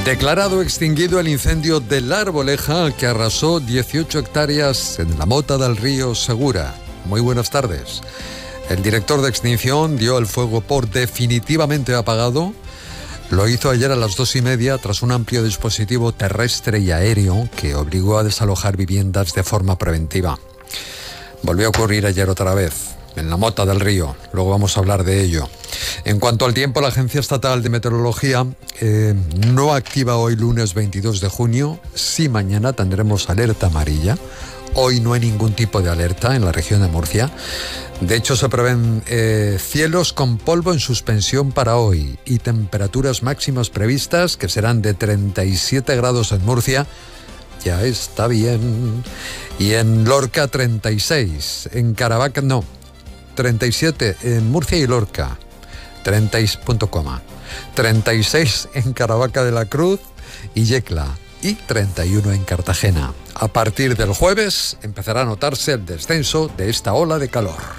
Declarado extinguido el incendio de La Arboleja que arrasó 18 hectáreas en la Mota del Río Segura. Muy buenas tardes. El director de extinción dio el fuego por definitivamente apagado. Lo hizo ayer a las 2:30 tras un amplio dispositivo terrestre y aéreo que obligó a desalojar viviendas de forma preventiva. Volvió a ocurrir ayer otra vez, en la Mota del Río. Luego vamos a hablar de ello. En cuanto al tiempo, la Agencia Estatal de Meteorología no activa hoy lunes 22 de junio. Sí, mañana tendremos alerta amarilla. Hoy no hay ningún tipo de alerta en la región de Murcia. De hecho, se prevén cielos con polvo en suspensión para hoy y temperaturas máximas previstas que serán de 37 grados en Murcia. Ya está bien. Y en Lorca 36. En Caravaca no. 37 en Murcia y Lorca. 36 en Caravaca de la Cruz y Yecla. Y 31 en Cartagena. A partir del jueves empezará a notarse el descenso de esta ola de calor.